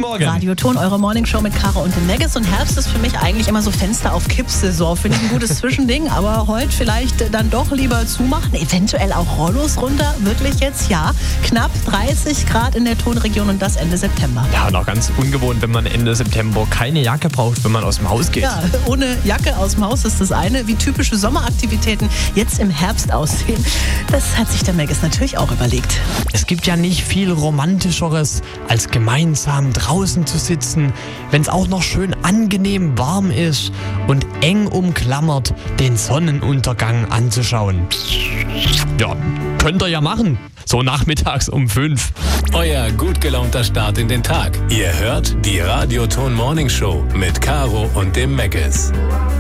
Morgen. Radioton, eure Morningshow mit Caro und dem Megas. Und Herbst ist für mich eigentlich immer so Fenster auf Kipp-Saison. Finde ich ein gutes Zwischending, aber heute vielleicht dann doch lieber zumachen. Eventuell auch Rollos runter. Wirklich jetzt, ja. Knapp 30 Grad in der Tonregion und das Ende September. Ja, und auch ganz ungewohnt, wenn man Ende September keine Jacke braucht, wenn man aus dem Haus geht. Ja, ohne Jacke aus dem Haus ist das eine. Wie typische Sommeraktivitäten jetzt im Herbst aussehen, das hat sich der Megas natürlich auch überlegt. Es gibt ja nicht viel Romantischeres, als gemeinsam draußen zu sitzen, wenn es auch noch schön angenehm warm ist und eng umklammert den Sonnenuntergang anzuschauen. Ja, könnt ihr ja machen. So nachmittags um 5. Euer gut gelaunter Start in den Tag. Ihr hört die Radioton Morning Show mit Caro und dem Megas.